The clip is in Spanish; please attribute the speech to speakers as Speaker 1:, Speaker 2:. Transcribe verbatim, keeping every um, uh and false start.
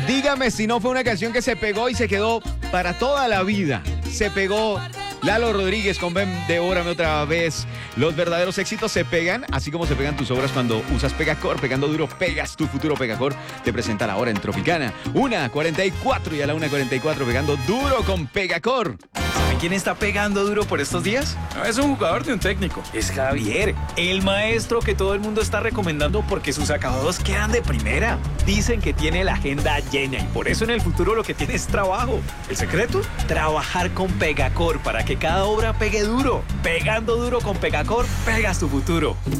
Speaker 1: Dígame si no fue una canción que se pegó y se quedó para toda la vida. Se pegó Lalo Rodríguez con Ven, devórame otra vez. Los verdaderos éxitos se pegan, así como se pegan tus obras cuando usas Pegacor. Pegando duro, pegas tu futuro. Pegacor te presenta la hora en Tropicana. una cuarenta y cuatro y a la una cuarenta y cuatro pegando duro con Pegacor.
Speaker 2: ¿Saben quién está pegando duro por estos días? No es un jugador de un técnico. Es Javier, el maestro que todo el mundo está recomendando porque sus acabados quedan de primera. Dicen que tiene la agenda llena y por eso en el futuro lo que tiene es trabajo. ¿El secreto? Trabajar con Pegacor para que cada obra pegue duro. Pegando duro con Pegacor, pegas tu futuro.